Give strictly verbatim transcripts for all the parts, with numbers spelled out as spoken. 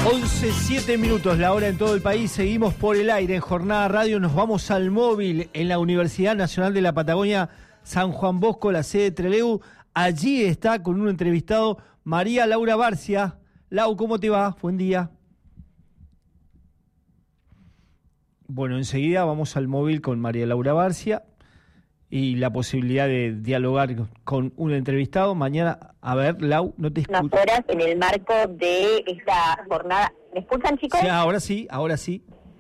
once, siete minutos, la hora en todo el país. Seguimos por el aire en Jornada Radio. Nos vamos al móvil en la Universidad Nacional de la Patagonia, San Juan Bosco, la sede de Trelew. Allí está con un entrevistado María Laura Barcia. Lau, ¿cómo te va? Buen día. Bueno, enseguida vamos al móvil con María Laura Barcia y la posibilidad de dialogar con un entrevistado. Mañana, a ver, Lau, no te escucho. Unas horas en el marco de esta jornada. ¿Me escuchan, chicos? Sí, ahora sí, ahora sí.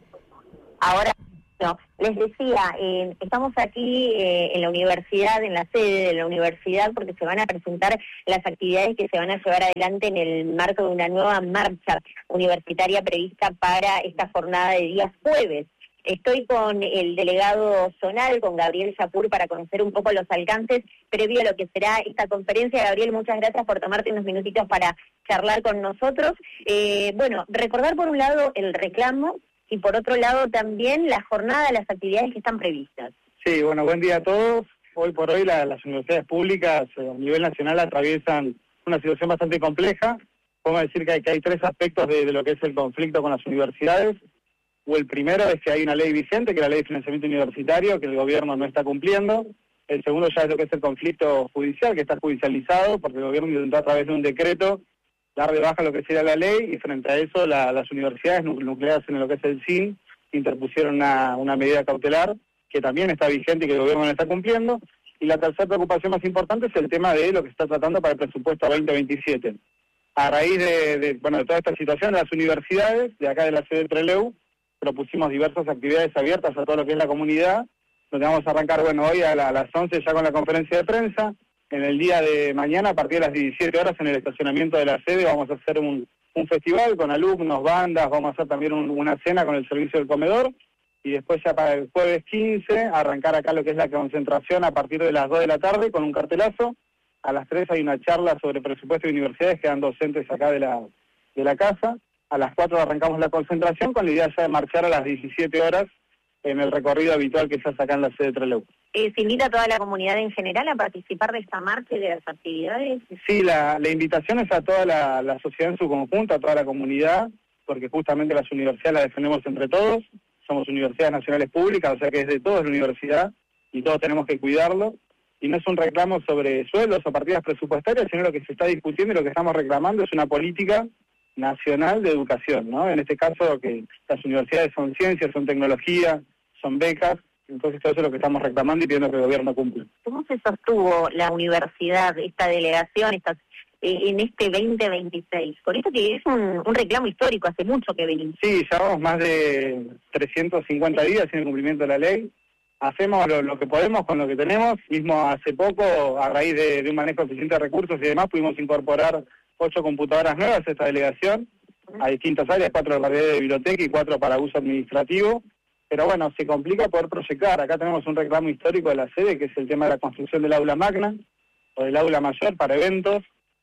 Ahora, no. Les decía, eh, estamos aquí eh, en la universidad, en la sede de la universidad, porque se van a presentar las actividades que se van a llevar adelante en el marco de una nueva marcha universitaria prevista para esta jornada de días jueves. Estoy con el delegado zonal, con Gabriel Yapur, para conocer un poco los alcances previo a lo que será esta conferencia. Gabriel, muchas gracias por tomarte unos minutitos para charlar con nosotros. Eh, bueno, recordar por un lado el reclamo y por otro lado también la jornada, las actividades que están previstas. Sí, bueno, buen día a todos. Hoy por hoy la, las universidades públicas eh, a nivel nacional atraviesan una situación bastante compleja. Podemos decir que hay, que hay tres aspectos de, de lo que es el conflicto con las universidades. O el primero es que hay una ley vigente, que es la ley de financiamiento universitario, que el gobierno no está cumpliendo. El segundo ya es lo que es el conflicto judicial, que está judicializado, porque el gobierno intentó a través de un decreto dar de baja lo que sería la ley, y frente a eso la, las universidades nucleadas en lo que es el S I N interpusieron una, una medida cautelar, que también está vigente y que el gobierno no está cumpliendo. Y la tercera preocupación más importante es el tema de lo que se está tratando para el presupuesto veinte veintisiete. A raíz de, de, bueno, de toda esta situación, las universidades, de acá de la sede de Trelew, propusimos diversas actividades abiertas a todo lo que es la comunidad, donde vamos a arrancar, bueno, hoy a, la, a las once ya con la conferencia de prensa. En el día de mañana, a partir de las diecisiete horas, en el estacionamiento de la sede, vamos a hacer un, un festival con alumnos, bandas, vamos a hacer también un, una cena con el servicio del comedor, y después ya para el jueves quince, arrancar acá lo que es la concentración a partir de las dos de la tarde con un cartelazo. A las tres hay una charla sobre presupuesto de universidades, que dan docentes acá de la, de la casa. A las cuatro arrancamos la concentración con la idea ya de marchar a las diecisiete horas en el recorrido habitual que se hace acá en la sede de Trelew. Eh, ¿Se invita a toda la comunidad en general a participar de esta marcha y de las actividades? Sí, la, la invitación es a toda la, la sociedad en su conjunto, a toda la comunidad, porque justamente las universidades las defendemos entre todos. Somos universidades nacionales públicas, o sea que es de todos la universidad y todos tenemos que cuidarlo. Y no es un reclamo sobre sueldos o partidas presupuestarias, sino lo que se está discutiendo y lo que estamos reclamando es una política nacional de educación, ¿no? En este caso, que las universidades son ciencias, son tecnología, son becas, entonces todo eso es lo que estamos reclamando y pidiendo que el gobierno cumpla. ¿Cómo se sostuvo la universidad, esta delegación, estas, eh, en este veinte veintiséis? Con esto que es un, un reclamo histórico, hace mucho que venimos. Sí, llevamos más de trescientos cincuenta días sin el cumplimiento de la ley. Hacemos lo, lo que podemos con lo que tenemos. Mismo hace poco, a raíz de, de un manejo eficiente de recursos y demás, pudimos incorporar ocho computadoras nuevas a esta delegación, a distintas áreas, cuatro para de biblioteca y cuatro para uso administrativo. Pero bueno, se complica poder proyectar. Acá tenemos un reclamo histórico de la sede, que es el tema de la construcción del aula magna, o del aula mayor para eventos,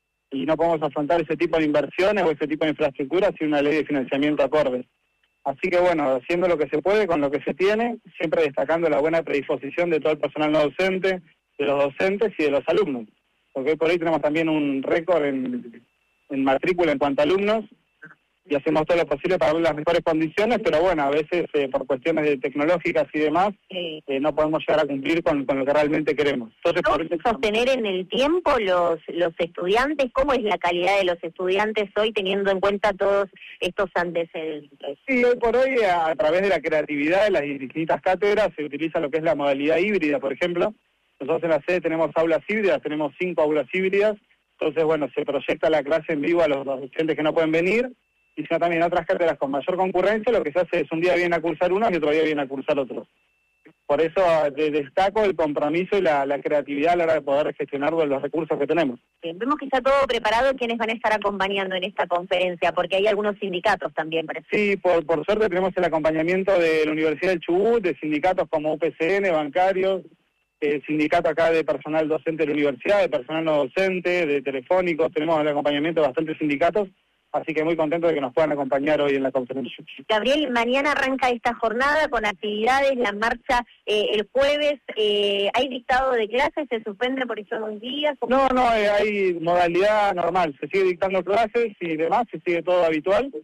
y no podemos afrontar ese tipo de inversiones o ese tipo de infraestructura sin una ley de financiamiento acorde. Así que bueno, haciendo lo que se puede con lo que se tiene, siempre destacando la buena predisposición de todo el personal no docente, de los docentes y de los alumnos. Porque hoy por hoy tenemos también un récord en, en matrícula en cuanto a alumnos, y hacemos todo lo posible para dar las mejores condiciones, pero bueno, a veces eh, por cuestiones de tecnológicas y demás, eh, no podemos llegar a cumplir con, con lo que realmente queremos. Entonces, ¿No por eso... sostener en el tiempo los los estudiantes? ¿Cómo es la calidad de los estudiantes hoy, teniendo en cuenta todos estos antecedentes? Sí, hoy por hoy, a, a través de la creatividad de las distintas cátedras, se utiliza lo que es la modalidad híbrida, por ejemplo. Nosotros en la sede tenemos aulas híbridas, tenemos cinco aulas híbridas, entonces, bueno, se proyecta la clase en vivo a los, los docentes que no pueden venir, y sino también en otras cátedras con mayor concurrencia, lo que se hace es un día vienen a cursar unos y otro día vienen a cursar otros. Por eso de, destaco el compromiso y la, la creatividad a la hora de poder gestionar los recursos que tenemos. Bien, vemos que está todo preparado. ¿Quiénes van a estar acompañando en esta conferencia? Porque hay algunos sindicatos también, parece. Sí, por, por suerte tenemos el acompañamiento de la Universidad del Chubut, de sindicatos como U P C N, bancarios, eh, sindicato acá de personal docente de la universidad, de personal no docente, de telefónicos, tenemos el acompañamiento de bastantes sindicatos, así que muy contento de que nos puedan acompañar hoy en la conferencia. Gabriel, mañana arranca esta jornada con actividades, la marcha eh, el jueves, eh, ¿hay dictado de clases? ¿Se suspende por esos dos días? No, no, eh, hay modalidad normal, se sigue dictando clases y demás, se sigue todo habitual.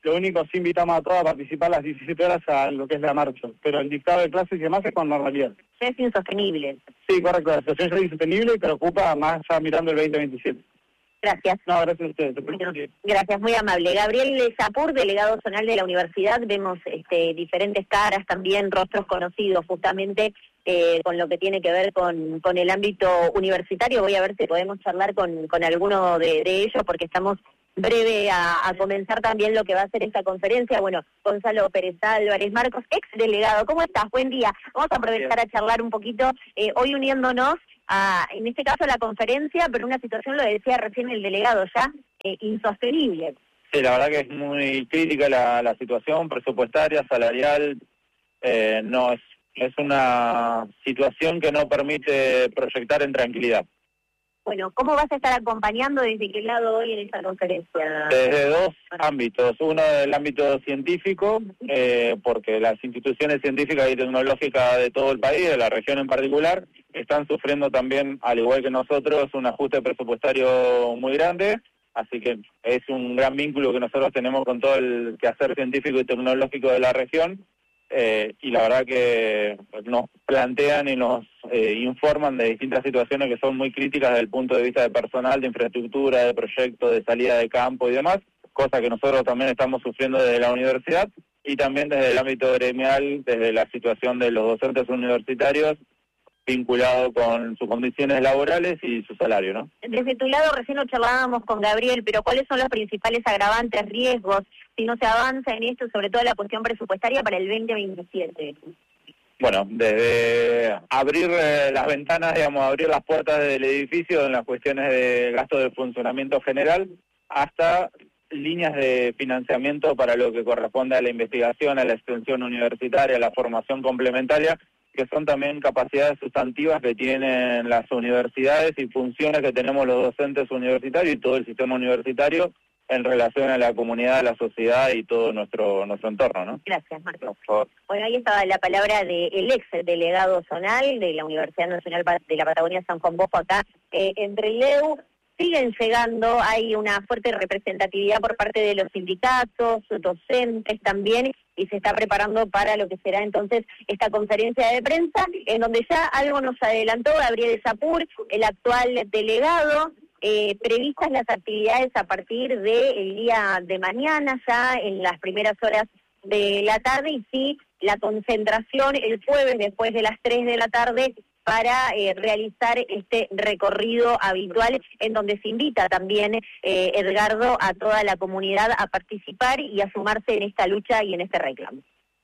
Lo único, sí invitamos a todos a participar a las diecisiete horas a lo que es la marcha, pero el dictado de clases y demás es con normalidad. Es insostenible. Sí, correcto, la situación ya es insostenible y preocupa más ya mirando el veinte veintisiete. Gracias. No, gracias a ustedes. Bueno, gracias, muy amable. Gabriel Sapur, delegado zonal de la universidad, vemos este, diferentes caras, también rostros conocidos justamente eh, con lo que tiene que ver con, con el ámbito universitario. Voy a ver si podemos charlar con, con alguno de, de ellos porque estamos breve a, a comenzar también lo que va a ser esta conferencia. Bueno, Gonzalo Pérez Álvarez Marcos, ex delegado, ¿cómo estás? Buen día. Vamos a aprovechar a charlar un poquito, eh, hoy uniéndonos a, en este caso, la conferencia, pero una situación, lo decía recién el delegado ya, eh, insostenible. Sí, la verdad que es muy crítica la, la situación presupuestaria, salarial, eh, no es, es una situación que no permite proyectar en tranquilidad. Bueno, ¿cómo vas a estar acompañando desde qué lado hoy en esta conferencia? Desde dos ámbitos. Uno del ámbito científico, eh, porque las instituciones científicas y tecnológicas de todo el país, de la región en particular, están sufriendo también, al igual que nosotros, un ajuste presupuestario muy grande. Así que es un gran vínculo que nosotros tenemos con todo el quehacer científico y tecnológico de la región. Eh, y la verdad que nos plantean y nos eh, informan de distintas situaciones que son muy críticas desde el punto de vista de personal, de infraestructura, de proyectos, de salida de campo y demás, cosa que nosotros también estamos sufriendo desde la universidad y también desde el ámbito gremial, desde la situación de los docentes universitarios vinculado con sus condiciones laborales y su salario, ¿no? Desde tu lado, recién lo charlábamos con Gabriel, pero ¿cuáles son los principales agravantes, riesgos, si no se avanza en esto, sobre todo la cuestión presupuestaria para el veinte veintisiete? Bueno, desde abrir eh, las ventanas, digamos, abrir las puertas del edificio en las cuestiones de gasto de funcionamiento general, hasta líneas de financiamiento para lo que corresponde a la investigación, a la extensión universitaria, a la formación complementaria, que son también capacidades sustantivas que tienen las universidades y funciones que tenemos los docentes universitarios y todo el sistema universitario en relación a la comunidad, a la sociedad y todo nuestro nuestro entorno, ¿no? Gracias, Marcos. Bueno, ahí estaba la palabra del ex delegado zonal de la Universidad Nacional de la Patagonia San Juan Bosco acá eh, en Trelew. Siguen llegando, hay una fuerte representatividad por parte de los sindicatos, docentes también, y se está preparando para lo que será entonces esta conferencia de prensa, en donde ya algo nos adelantó Gabriel Sapur, el actual delegado, eh, previstas las actividades a partir del día de mañana, ya en las primeras horas de la tarde, y sí, la concentración el jueves después de las tres de la tarde, para eh, realizar este recorrido habitual en donde se invita también, eh, Edgardo, a toda la comunidad a participar y a sumarse en esta lucha y en este reclamo.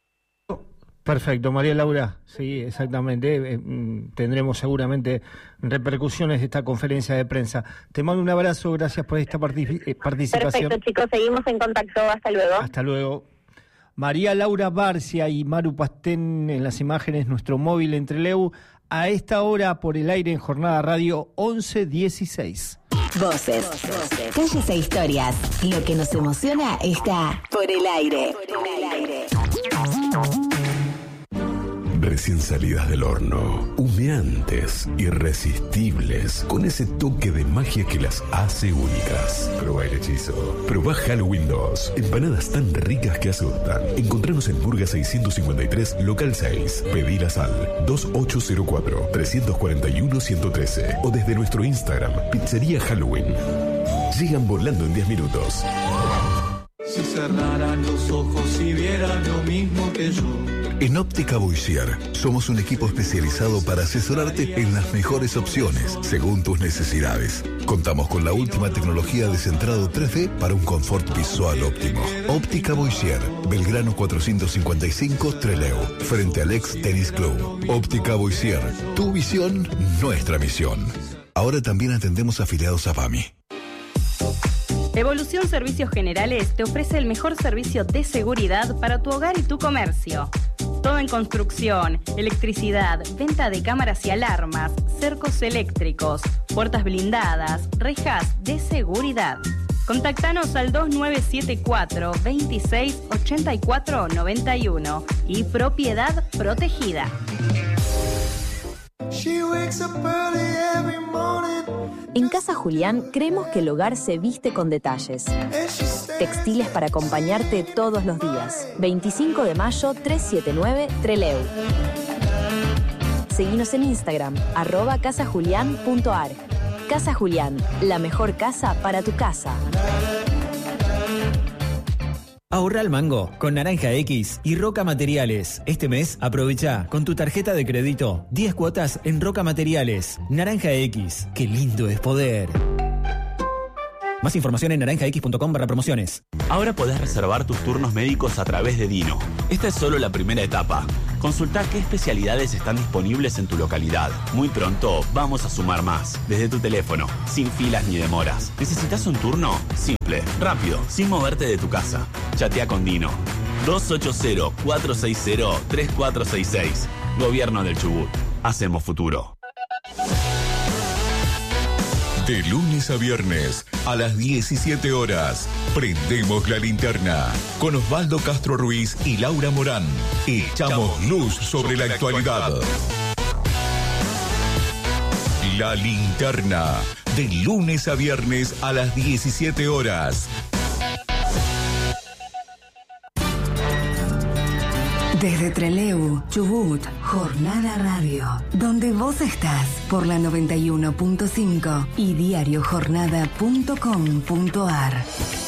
Perfecto, María Laura, sí, exactamente, eh, tendremos seguramente repercusiones de esta conferencia de prensa. Te mando un abrazo, gracias por esta partic- participación. Perfecto, chicos, seguimos en contacto, hasta luego. Hasta luego. María Laura Barcia y Maru Pastén en las imágenes, nuestro móvil en Trelew, a esta hora por el aire en Jornada Radio once dieciséis. Voces, Voces, calles e historias. Lo que nos emociona está por el aire. Por el aire. Recién salidas del horno, humeantes, irresistibles, con ese toque de magia que las hace únicas. Proba el hechizo. Proba Halloween dos. Empanadas tan ricas que asustan. Encontranos en Burga seiscientos cincuenta y tres, local seis. Pedilas al dos ocho cero cuatro, tres cuatro uno, uno uno tres o desde nuestro Instagram, Pizzería Halloween. Llegan volando en diez minutos. Si cerraran los ojos y vieran lo mismo que yo. En Óptica Boisier somos un equipo especializado para asesorarte en las mejores opciones según tus necesidades. Contamos con la última tecnología de centrado tres D para un confort visual óptimo. Óptica Boisier, Belgrano cuatrocientos cincuenta y cinco, Trelew, frente al ex Tenis Club. Óptica Boisier, tu visión, nuestra misión. Ahora también atendemos afiliados a P A M I. Evolución Servicios Generales te ofrece el mejor servicio de seguridad para tu hogar y tu comercio. Todo en construcción, electricidad, venta de cámaras y alarmas, cercos eléctricos, puertas blindadas, rejas de seguridad. Contactanos al dos nueve siete cuatro, veintiséis ochenta y cuatro noventa y uno y Propiedad Protegida. En Casa Julián creemos que el hogar se viste con detalles. Textiles para acompañarte todos los días. veinticinco de mayo, trescientos setenta y nueve, Trelew. Seguinos en Instagram, arroba casajulián.ar. Casa Julián, la mejor casa para tu casa. Ahorra al mango con Naranja X y Roca Materiales. Este mes aprovecha con tu tarjeta de crédito diez cuotas en Roca Materiales. Naranja X, qué lindo es poder. Más información en naranja x punto com barra promociones. Ahora podés reservar tus turnos médicos a través de Dino. Esta es solo la primera etapa. Consultá qué especialidades están disponibles en tu localidad. Muy pronto vamos a sumar más. Desde tu teléfono, sin filas ni demoras. ¿Necesitas un turno? Simple, rápido, sin moverte de tu casa. Chatea con Dino. dos ocho cero, cuatro seis cero, tres cuatro seis seis. Gobierno del Chubut. Hacemos futuro. De lunes a viernes, a las diecisiete horas, prendemos la linterna con Osvaldo Castro Ruiz y Laura Morán. Echamos luz sobre la actualidad. La linterna, de lunes a viernes a las diecisiete horas. Desde Trelew, Chubut, Jornada Radio, donde vos estás por la noventa y uno punto cinco y diario jornada punto com punto ar.